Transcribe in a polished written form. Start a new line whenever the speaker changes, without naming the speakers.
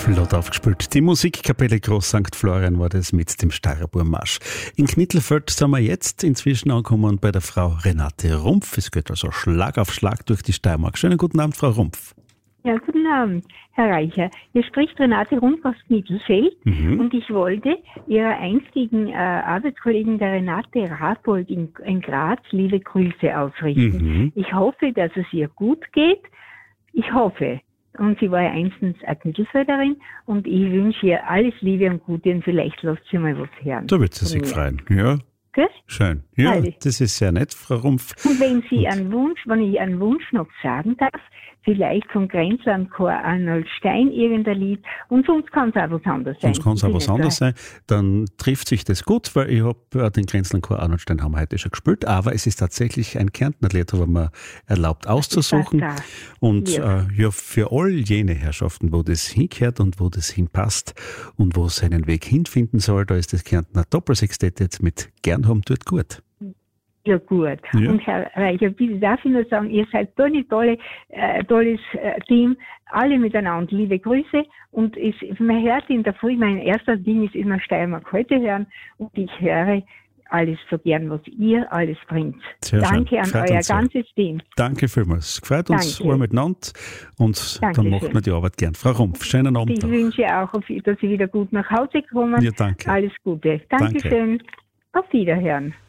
Flott aufgespielt. Die Musikkapelle Groß St. Florian war das mit dem Steirerbur-Marsch. In Knittelfeld sind wir jetzt inzwischen angekommen bei der Frau Renate Rumpf. Es geht also Schlag auf Schlag durch die Steiermark. Schönen guten Abend, Frau Rumpf.
Ja, guten Abend, Herr Reicher. Hier spricht Renate Rumpf aus Knittelfeld und ich wollte Ihrer einstigen Arbeitskollegen der Renate Rapold in Graz liebe Grüße ausrichten. Ich hoffe, dass es ihr gut geht. Ich hoffe. Und sie war ja einstens eine Knittelfelderin und ich wünsche ihr alles Liebe und Gute und vielleicht lasst sie mal was hören.
Da wird sie sich freuen, ja.
Gut?
Schön. Ja,
alles.
Das ist sehr nett, Frau Rumpf.
Und wenn ich einen Wunsch noch sagen darf, vielleicht vom Grenzlandchor Arnold Stein irgendein Lied und sonst kann es auch was anderes sein.
Sonst kann es auch was anderes sein. Dann trifft sich das gut, weil ich habe den Grenzlandchor Arnold Stein haben wir heute schon gespielt, aber es ist tatsächlich ein Kärntner Lied, wo man erlaubt auszusuchen. Und ja, für all jene Herrschaften, wo das hingehört und wo das hinpasst und wo es seinen Weg hinfinden soll, da ist das Kärntner Doppelsextett jetzt mit Gern haben tut gut.
Ja, gut. Ja. Und Herr Reicher, bitte darf ich nur sagen, ihr seid so ein tolles Team, alle miteinander. Liebe Grüße. Und man hört in der Früh, mein erster Ding ist immer Steiermark heute hören und ich höre alles so gern, was ihr alles bringt.
Sehr
Danke
schön.
an euer ganzes Team.
Danke vielmals. Gefreut uns alle miteinander und dann machen wir die Arbeit gern. Frau Rumpf, schönen Abend.
Ich wünsche auch, dass Sie wieder gut nach Hause kommen.
Ja, danke.
Alles Gute. Dankeschön. Auf Wiederhören.